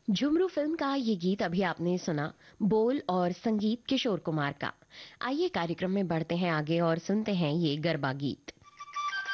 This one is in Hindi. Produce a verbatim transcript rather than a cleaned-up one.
झुमरू फिल्म का ये गीत अभी आपने सुना, बोल और संगीत किशोर कुमार का। आइए कार्यक्रम में बढ़ते हैं आगे और सुनते हैं ये गरबा गीत।